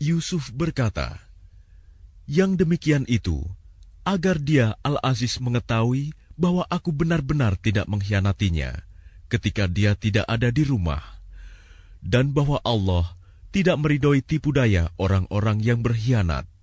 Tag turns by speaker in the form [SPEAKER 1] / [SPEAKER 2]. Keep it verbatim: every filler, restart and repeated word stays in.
[SPEAKER 1] Yusuf berkata, "Yang demikian itu, agar dia Al-Aziz mengetahui bahwa aku benar-benar tidak mengkhianatinya ketika dia tidak ada di rumah, dan bahwa Allah tidak meridhoi tipu daya orang-orang yang berkhianat."